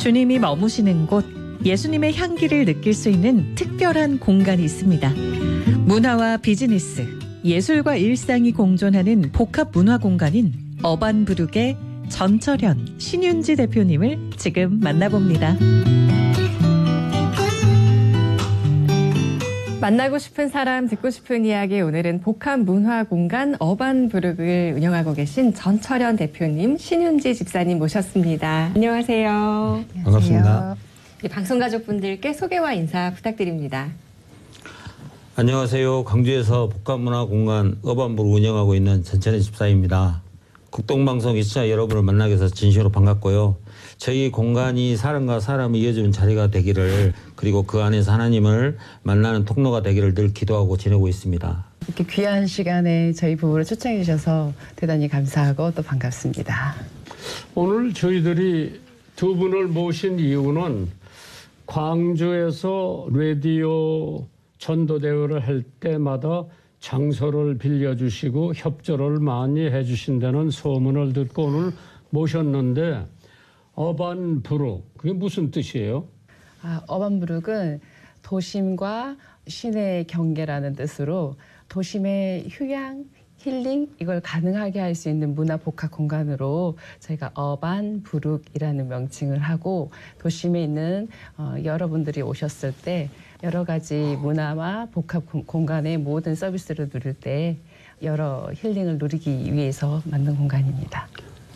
주님이 머무시는 곳, 예수님의 향기를 느낄 수 있는 특별한 공간이 있습니다. 문화와 비즈니스, 예술과 일상이 공존하는 복합 문화 공간인 어반부룩의 전철현, 신윤지 대표님을 지금 만나봅니다. 만나고 싶은 사람, 듣고 싶은 이야기, 오늘은 복합 문화 공간 어반부룩을 운영하고 계신 전철현 대표님, 신윤지 집사님 모셨습니다. 안녕하세요. 반갑습니다. 방송 가족분들께 소개와 인사 부탁드립니다. 안녕하세요. 광주에서 복합문화공간 어반부룩 운영하고 있는 전철현 집사입니다. 국동방송 시청자 여러분을 만나게 돼서 진심으로 반갑고요. 저희 공간이 사람과 사람을 이어주는 자리가 되기를, 그리고 그 안에서 하나님을 만나는 통로가 되기를 늘 기도하고 지내고 있습니다. 이렇게 귀한 시간에 저희 부부를 초청해 주셔서 대단히 감사하고 또 반갑습니다. 오늘 저희들이 두 분을 모신 이유는 광주에서 라디오 전도대회를 할 때마다 장소를 빌려주시고 협조를 많이 해주신다는 소문을 듣고 오늘 모셨는데, 어반부룩, 그게 무슨 뜻이에요? 어반부룩은 도심과 시내의 경계라는 뜻으로 도심의 휴양, 힐링, 이걸 가능하게 할 수 있는 문화 복합 공간으로 저희가 어반부룩이라는 명칭을 하고, 도심에 있는 여러분들이 오셨을 때 여러 가지 문화와 복합 공간의 모든 서비스를 누릴 때 여러 힐링을 누리기 위해서 만든 공간입니다.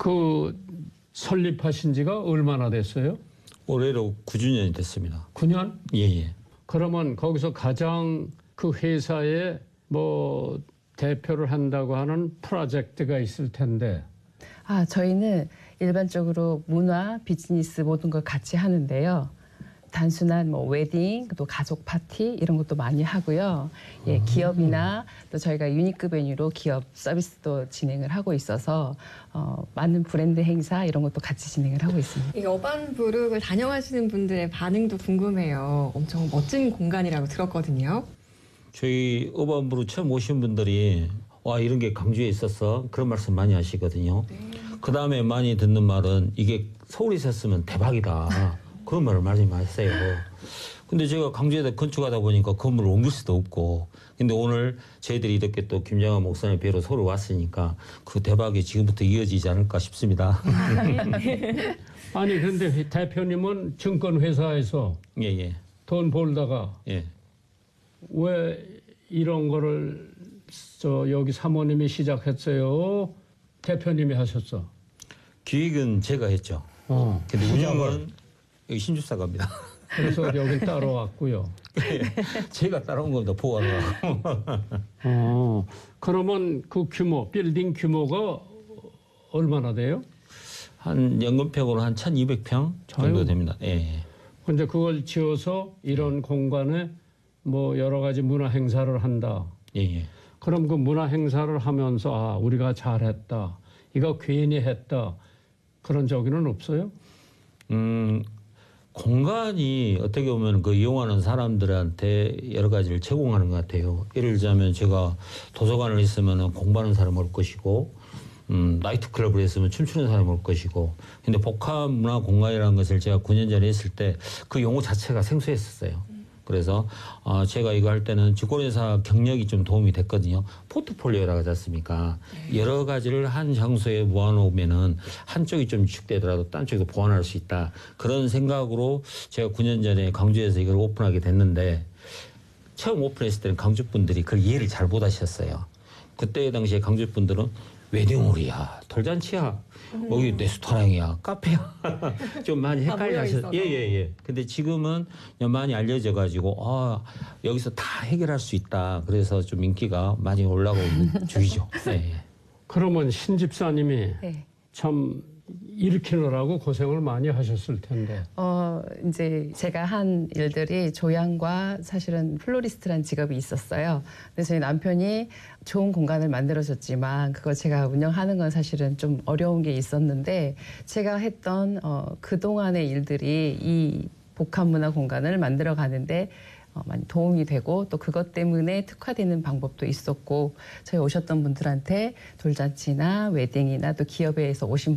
설립하신 지가 얼마나 됐어요? 올해로 9주년이 됐습니다. 9년? 예. 그러면 거기서 가장 그 회사에 대표를 한다고 하는 프로젝트가 있을 텐데. 저희는 일반적으로 문화, 비즈니스 모든 걸 같이 하는데요. 단순한 웨딩, 또 가족 파티 이런 것도 많이 하고요. 기업이나 또 저희가 유니크 베뉴로 기업 서비스도 진행을 하고 있어서 많은 브랜드 행사 이런 것도 같이 진행을 하고 있습니다. 이 어반부룩을 다녀가시는 분들의 반응도 궁금해요. 엄청 멋진 공간이라고 들었거든요. 저희 어반부룩 처음 오신 분들이 와, 이런 게 광주에 있었어, 그런 말씀 많이 하시거든요. 그 다음에 많이 듣는 말은 이게 서울에 있었으면 대박이다, 그런 말을 많이 하세요. 근데 제가 광주에다 건축하다 보니까 건물을 옮길 수도 없고, 근데 오늘 저희들이 이렇게 또 김정환 목사님 뵈러 서울 왔으니까 그 대박이 지금부터 이어지지 않을까 싶습니다. 아니, 근데 대표님은 증권회사에서 돈 벌다가 왜 이런 거를 여기 사모님이 시작했어요? 대표님이 하셨어? 기획은 제가 했죠. 근데 운영은 여기 신주사가 합니다. 그래서 여기 따라왔고요. 제가 따라온 겁니다. 보관하고. 그러면 그 규모, 빌딩 규모가 얼마나 돼요? 한 연금평으로 한 1,200평 정도 됩니다. 예. 근데 그걸 지어서 이런 공간에 여러 가지 문화 행사를 한다. 예. 그럼 그 문화 행사를 하면서 우리가 잘했다, 이거 괜히 했다, 그런 적은 없어요? 공간이 어떻게 보면 그 이용하는 사람들한테 여러 가지를 제공하는 것 같아요. 예를 들자면 제가 도서관을 있으면 공부하는 사람 올 것이고, 나이트클럽을 했으면 춤추는 사람이 올 것이고, 근데 복합 문화 공간이라는 것을 제가 9년 전에 했을 때 그 용어 자체가 생소했었어요. 그래서 제가 이거 할 때는 증권회사 경력이 좀 도움이 됐거든요. 포트폴리오라고 하지 않습니까? 여러 가지를 한 장소에 모아놓으면은 한쪽이 좀 위축되더라도 딴 쪽에도 보완할 수 있다, 그런 생각으로 제가 9년 전에 광주에서 이걸 오픈하게 됐는데, 처음 오픈했을 때는 광주 분들이 그걸 이해를 잘 못하셨어요. 그때 당시에 광주 분들은 웨딩홀이야, 돌잔치야, 여기 레스토랑이야, 카페야, 좀 많이 헷갈리셨어요. 예. 근데 지금은 많이 알려져가지고 여기서 다 해결할 수 있다, 그래서 좀 인기가 많이 올라가고 있는 중이죠. 네. 그러면 신 집사님이 참 일으키느라고 고생을 많이 하셨을 텐데. 이제 제가 한 일들이 조향과 사실은 플로리스트란 직업이 있었어요. 그래서 저희 남편이 좋은 공간을 만들어줬지만 그걸 제가 운영하는 건 사실은 좀 어려운 게 있었는데, 제가 했던 그동안의 일들이 이 복합문화 공간을 만들어 가는데 많이 도움이 되고, 또 그것 때문에 특화되는 방법도 있었고, 저희 오셨던 분들한테 돌잔치나 웨딩이나 또 기업에서 오신